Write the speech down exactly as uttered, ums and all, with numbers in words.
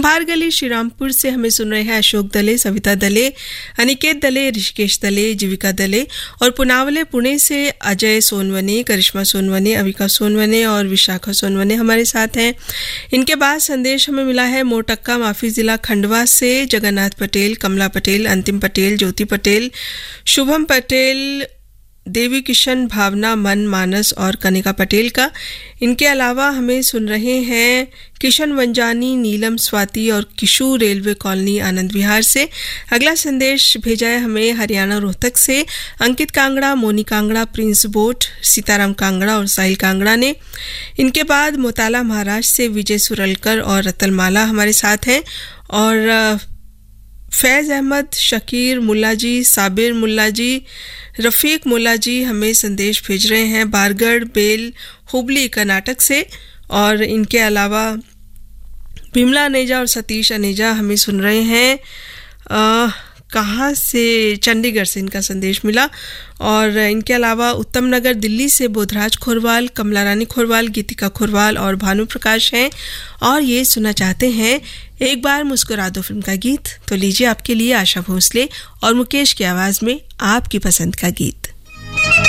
कुंभार गली श्रीरामपुर से हमें सुन रहे हैं अशोक दले, सविता दले, अनिकेत दले, ऋषिकेश दले, जीविका दले और पुनावले पुणे से अजय सोनवने, करिश्मा सोनवने, अविका सोनवने और विशाखा सोनवने हमारे साथ हैं। इनके बाद संदेश हमें मिला है मोटक्का माफी जिला खंडवा से जगन्नाथ पटेल, कमला पटेल, अंतिम पटेल, ज्योति पटेल, शुभम पटेल, देवी किशन, भावना, मन, मानस और कनिका पटेल का। इनके अलावा हमें सुन रहे हैं किशन वंजानी, नीलम, स्वाति और किशु, रेलवे कॉलोनी आनंद विहार से। अगला संदेश भेजा है हमें हरियाणा रोहतक से अंकित कांगड़ा, मोनी कांगड़ा, प्रिंस बोट, सीताराम कांगड़ा और साहिल कांगड़ा ने। इनके बाद मोताला महाराष्ट्र से विजय सुरलकर और रतलमाला हमारे साथ हैं और फैज़ अहमद, शकीर मुल्ला जी, साबिर मुल्ला जी, रफ़ीक मुल्ला जी हमें संदेश भेज रहे हैं बारगढ़, बेल, हुबली, कर्नाटक से। और इनके अलावा बिमला अनेजा और सतीश अनेजा हमें सुन रहे हैं आ, कहाँ से, चंडीगढ़ से इनका संदेश मिला। और इनके अलावा उत्तम नगर दिल्ली से बोधराज खोरवाल, कमला रानी खोरवाल, गीतिका खोरवाल और भानु प्रकाश हैं और ये सुनना चाहते हैं एक बार मुस्कुरा दो फिल्म का गीत। तो लीजिए आपके लिए आशा भोसले और मुकेश की आवाज में आपकी पसंद का गीत।